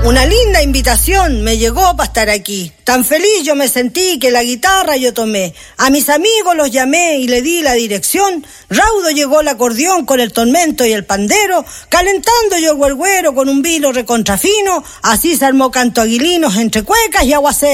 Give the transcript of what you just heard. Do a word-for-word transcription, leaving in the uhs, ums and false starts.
Una linda invitación me llegó para estar aquí. Tan feliz yo me sentí que la guitarra yo tomé. A mis amigos los llamé y le di la dirección. Raudo llegó el acordeón con el tormento y el pandero. Calentando yo el güelguero con un vino recontrafino. Así se armó canto aguilinos entre cuecas y aguaceros.